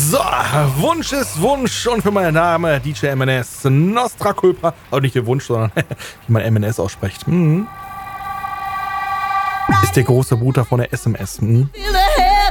So, Wunsch ist Wunsch und für meine Dame DJ MNS Nostra Culpa, auch nicht der Wunsch, sondern wie man MNS ausspricht. Ist der große Bruder von der SMS.